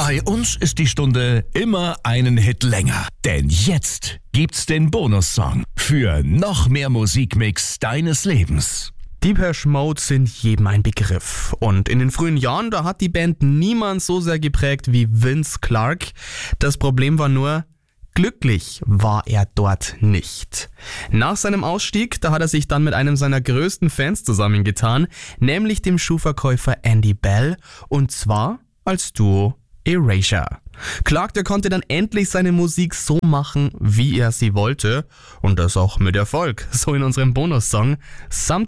Bei uns ist die Stunde immer einen Hit länger. Denn jetzt gibt's den Bonussong für noch mehr Musikmix deines Lebens. Depeche Mode sind jedem ein Begriff. Und in den frühen Jahren, da hat die Band niemand so sehr geprägt wie Vince Clarke. Das Problem war nur, glücklich war er dort nicht. Nach seinem Ausstieg, da hat er sich dann mit einem seiner größten Fans zusammengetan, nämlich dem Schuhverkäufer Andy Bell, und zwar als Duo Erasure. Clarke, der konnte dann endlich seine Musik so machen, wie er sie wollte, und das auch mit Erfolg, so in unserem Bonussong.